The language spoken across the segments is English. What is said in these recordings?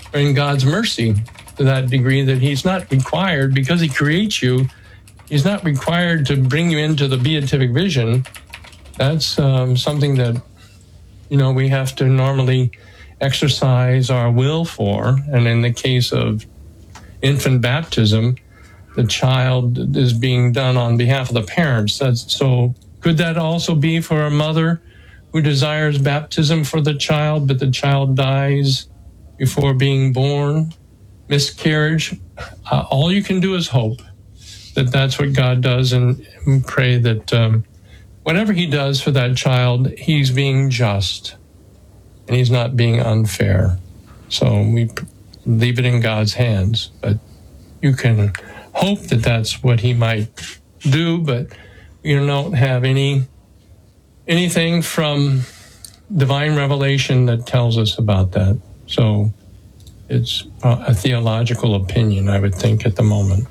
in God's mercy to that degree that he's not required, because he creates you, he's not required to bring you into the beatific vision. That's something that, we have to normally exercise our will for. And in the case of infant baptism, the child is being done on behalf of the parents. So could that also be for a mother who desires baptism for the child, but the child dies before being born? Miscarriage? All you can do is hope that that's what God does, and pray that whatever he does for that child, he's being just and he's not being unfair. So we leave it in God's hands, but you can hope that that's what he might do, but you don't have anything from divine revelation that tells us about that. So it's a theological opinion, I would think, at the moment.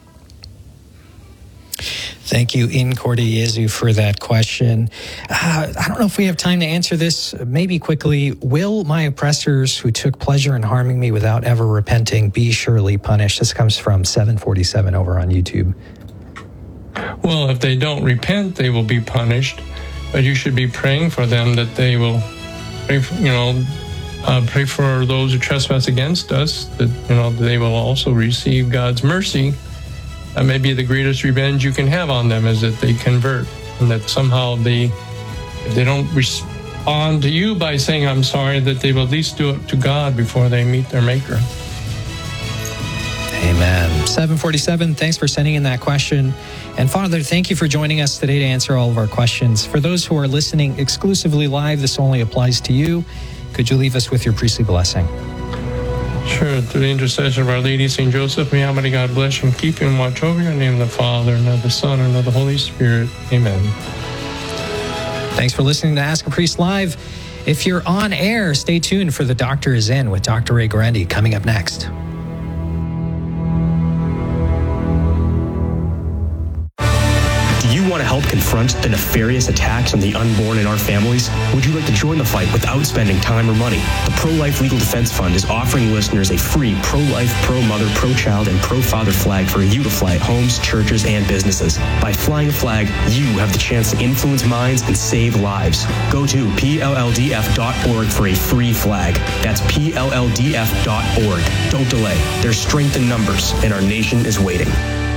Thank you, Incordi Jesu, for that question. I don't know if we have time to answer this. Maybe quickly, will my oppressors who took pleasure in harming me without ever repenting be surely punished? This comes from 747 over on YouTube. Well, if they don't repent, they will be punished. But you should be praying for them that they will, pray for those who trespass against us, that, they will also receive God's mercy. That may be the greatest revenge you can have on them, is that they convert, and that somehow if they don't respond to you by saying, I'm sorry, that they will at least do it to God before they meet their Maker. Amen. 747, thanks for sending in that question. And Father, thank you for joining us today to answer all of our questions. For those who are listening exclusively live, this only applies to you. Could you leave us with your priestly blessing? Sure. Through the intercession of Our Lady, St. Joseph, may Almighty God bless you and keep you and watch over you in the name of the Father, and of the Son, and of the Holy Spirit. Amen. Thanks for listening to Ask a Priest Live. If you're on air, stay tuned for The Doctor Is In with Dr. Ray Guarendi coming up next. Do you want to help confront the nefarious attacks on the unborn in our families? Would you like to join the fight without spending time or money? The Pro-Life Legal Defense Fund is offering listeners a free pro-life, pro-mother, pro-child, and pro-father flag for you to fly at homes, churches, and businesses. By flying a flag, you have the chance to influence minds and save lives. Go to PLLDF.org for a free flag. That's PLLDF.org. Don't delay. There's strength in numbers, and our nation is waiting.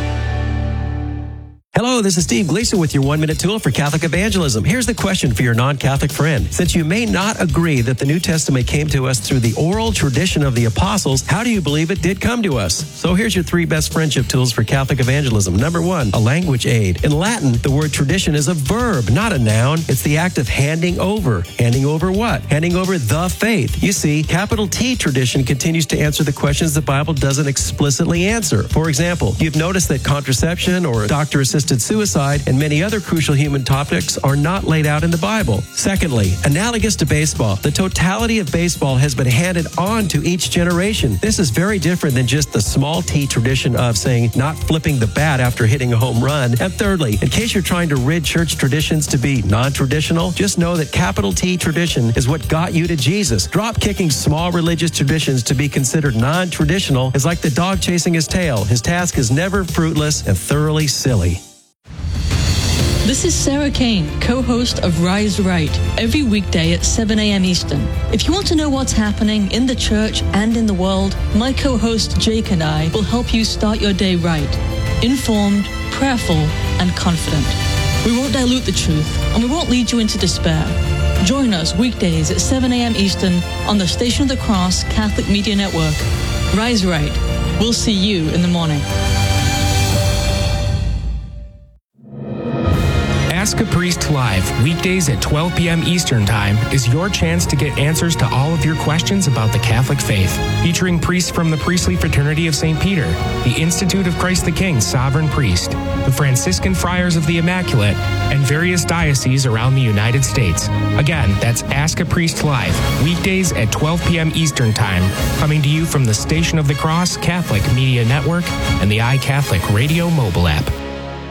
Hello, this is Steve Gleason with your 1-minute tool for Catholic evangelism. Here's the question for your non-Catholic friend. Since you may not agree that the New Testament came to us through the oral tradition of the apostles, how do you believe it did come to us? So here's your 3 best friendship tools for Catholic evangelism. Number 1, a language aid. In Latin, the word tradition is a verb, not a noun. It's the act of handing over. Handing over what? Handing over the faith. You see, capital T tradition continues to answer the questions the Bible doesn't explicitly answer. For example, you've noticed that contraception or doctor-assisted suicide and many other crucial human topics are not laid out in the Bible. Secondly, analogous to baseball, the totality of baseball has been handed on to each generation. This is very different than just the small t tradition of saying not flipping the bat after hitting a home run. And thirdly, in case you're trying to rid church traditions to be non-traditional, just know that capital T tradition is what got you to Jesus. Drop kicking small religious traditions to be considered non-traditional is like the dog chasing his tail. His task is never fruitless and thoroughly silly. This is Sarah Kane, co-host of Rise Right, every weekday at 7 a.m. Eastern. If you want to know what's happening in the church and in the world, my co-host Jake and I will help you start your day right, informed, prayerful, and confident. We won't dilute the truth, and we won't lead you into despair. Join us weekdays at 7 a.m. Eastern on the Station of the Cross Catholic Media Network. Rise Right. We'll see you in the morning. Ask a Priest Live, weekdays at 12 p.m. Eastern Time, is your chance to get answers to all of your questions about the Catholic faith. Featuring priests from the Priestly Fraternity of St. Peter, the Institute of Christ the King Sovereign Priest, the Franciscan Friars of the Immaculate, and various dioceses around the United States. Again, that's Ask a Priest Live, weekdays at 12 p.m. Eastern Time, coming to you from the Station of the Cross Catholic Media Network and the iCatholic Radio mobile app.